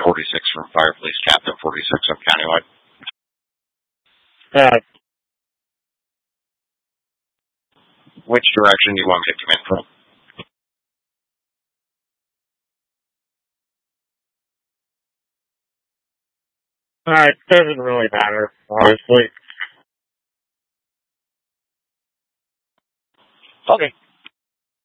46 from Fire Police Captain 46 of Countywide. Which direction do you want me to come in from? It doesn't really matter, honestly. Okay.